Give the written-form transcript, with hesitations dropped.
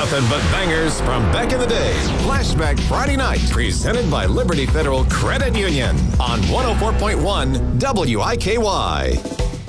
Nothing but bangers from back in the day. Flashback Friday night, presented by Liberty Federal Credit Union on 104.1 WIKY.